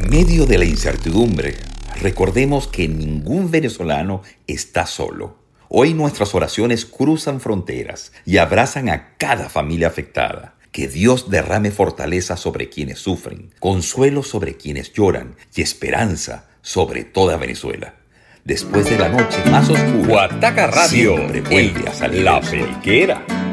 En medio de la incertidumbre, recordemos que ningún venezolano está solo. Hoy nuestras oraciones cruzan fronteras y abrazan a cada familia afectada. Que Dios derrame fortaleza sobre quienes sufren, consuelo sobre quienes lloran y esperanza sobre toda Venezuela. Después de la noche más oscura, Guataca Radio, siempre vuelve a salir La el sol. Periquera.